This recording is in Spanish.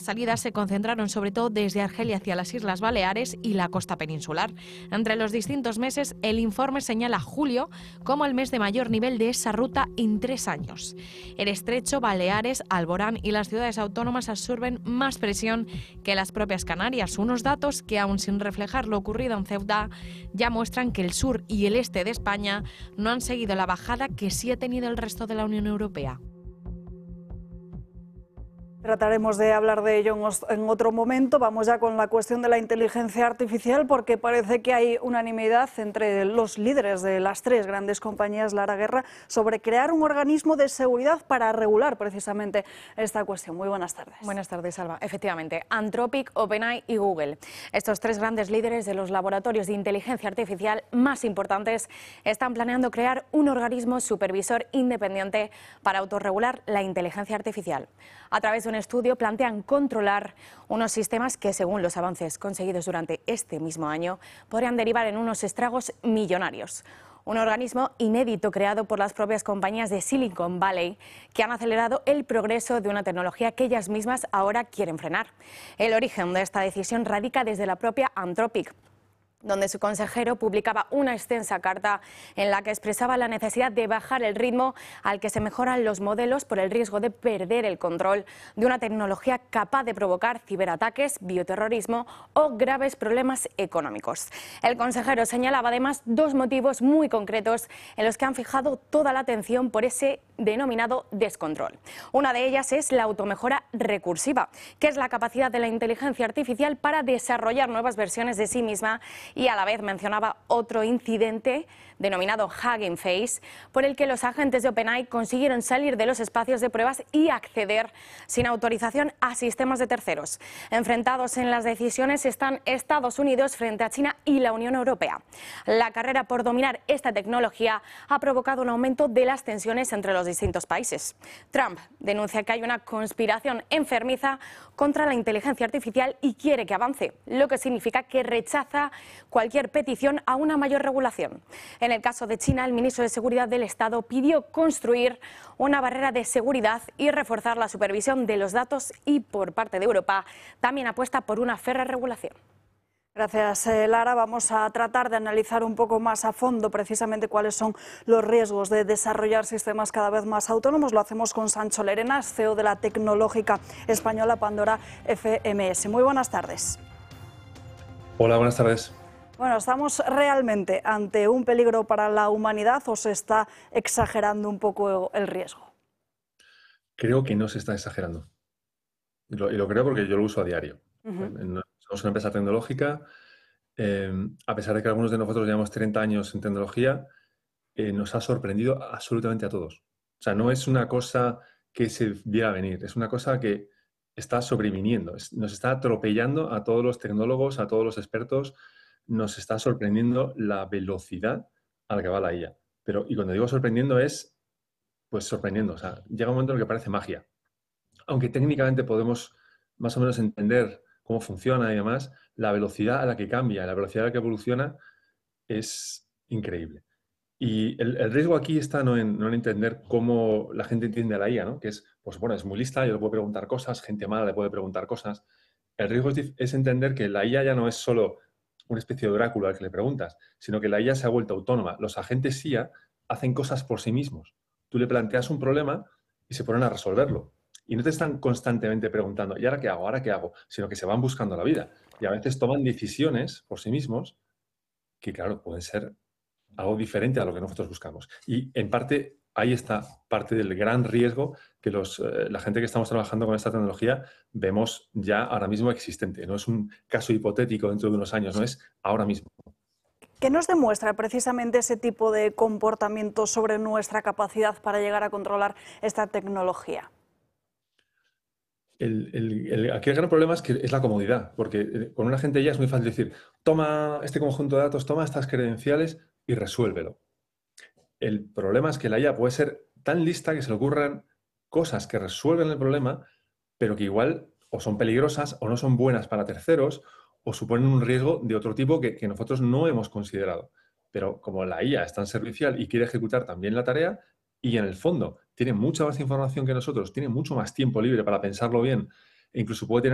salidas se concentraron sobre todo desde Argelia hacia las Islas Baleares y la costa peninsular. Entre los distintos meses, el informe señala julio como el mes de mayor nivel de esa ruta en 3 años. El Estrecho, Baleares, Alborán y las ciudades autónomas absorben más presión que las propias Canarias. Unos datos que, aun sin reflejar lo ocurrido en Ceuta, ya muestran que el sur y el este de España no han seguido la bajada que sí ha tenido el resto de la Unión Europea. Trataremos de hablar de ello en otro momento. Vamos ya con la cuestión de la inteligencia artificial, porque parece que hay unanimidad entre los líderes de las 3 grandes compañías, Lara Guerra, sobre crear un organismo de seguridad para regular precisamente esta cuestión. Muy buenas tardes. Buenas tardes, Alba. Efectivamente, Anthropic, OpenAI y Google. Estos 3 grandes líderes de los laboratorios de inteligencia artificial más importantes están planeando crear un organismo supervisor independiente para autorregular la inteligencia artificial. A través de un estudio plantean controlar unos sistemas que, según los avances conseguidos durante este mismo año, podrían derivar en unos estragos millonarios. Un organismo inédito creado por las propias compañías de Silicon Valley que han acelerado el progreso de una tecnología que ellas mismas ahora quieren frenar. El origen de esta decisión radica desde la propia Anthropic, donde su consejero publicaba una extensa carta en la que expresaba la necesidad de bajar el ritmo al que se mejoran los modelos por el riesgo de perder el control de una tecnología capaz de provocar ciberataques, bioterrorismo o graves problemas económicos. El consejero señalaba además 2 motivos muy concretos en los que han fijado toda la atención por ese denominado descontrol. Una de ellas es la automejora recursiva, que es la capacidad de la inteligencia artificial para desarrollar nuevas versiones de sí misma, y a la vez mencionaba otro incidente denominado Hugging Face, por el que los agentes de OpenAI consiguieron salir de los espacios de pruebas y acceder sin autorización a sistemas de terceros. Enfrentados en las decisiones están Estados Unidos frente a China y la Unión Europea. La carrera por dominar esta tecnología ha provocado un aumento de las tensiones entre los distintos países. Trump denuncia que hay una conspiración enfermiza contra la inteligencia artificial y quiere que avance, lo que significa que rechaza cualquier petición a una mayor regulación. En el caso de China, el ministro de Seguridad del Estado pidió construir una barrera de seguridad y reforzar la supervisión de los datos, y por parte de Europa también apuesta por una férrea regulación. Gracias, Lara. Vamos a tratar de analizar un poco más a fondo precisamente cuáles son los riesgos de desarrollar sistemas cada vez más autónomos. Lo hacemos con Sancho Lerenas, CEO de la tecnológica española Pandora FMS. Muy buenas tardes. Hola, buenas tardes. Bueno, ¿estamos realmente ante un peligro para la humanidad o se está exagerando un poco el riesgo? Creo que no se está exagerando. Y lo creo porque yo lo uso a diario. Somos una empresa tecnológica. A pesar de que algunos de nosotros llevamos 30 años en tecnología, nos ha sorprendido absolutamente a todos. O sea, no es una cosa que se viera venir, es una cosa que está sobreviniendo. Nos está atropellando a todos los tecnólogos, a todos los expertos. Nos está sorprendiendo la velocidad a la que va la IA. Y cuando digo sorprendiendo es, pues sorprendiendo. O sea, llega un momento en el que parece magia. Aunque técnicamente podemos más o menos entender cómo funciona y demás, la velocidad a la que cambia, la velocidad a la que evoluciona es increíble. Y el riesgo aquí está no en entender cómo la gente entiende a la IA, ¿no? Que es, pues bueno, es muy lista, yo le puedo preguntar cosas, gente mala le puede preguntar cosas. El riesgo es entender que la IA ya no es solo una especie de oráculo al que le preguntas, sino que la IA se ha vuelto autónoma. Los agentes IA hacen cosas por sí mismos. Tú le planteas un problema y se ponen a resolverlo. Y no te están constantemente preguntando, ¿y ahora qué hago? ¿Ahora qué hago? Sino que se van buscando la vida. Y a veces toman decisiones por sí mismos que, claro, pueden ser algo diferente a lo que nosotros buscamos. Y, en parte, ahí está parte del gran riesgo que la gente que estamos trabajando con esta tecnología vemos ya ahora mismo existente. No es un caso hipotético dentro de unos años, no es ahora mismo. ¿Qué nos demuestra precisamente ese tipo de comportamiento sobre nuestra capacidad para llegar a controlar esta tecnología? Aquí el gran problema es la comodidad, porque con una gente ya es muy fácil decir, toma este conjunto de datos, toma estas credenciales y resuélvelo. El problema es que la IA puede ser tan lista que se le ocurran cosas que resuelven el problema, pero que igual o son peligrosas o no son buenas para terceros o suponen un riesgo de otro tipo que nosotros no hemos considerado. Pero como la IA es tan servicial y quiere ejecutar también la tarea, y en el fondo tiene mucha más información que nosotros, tiene mucho más tiempo libre para pensarlo bien, e incluso puede tener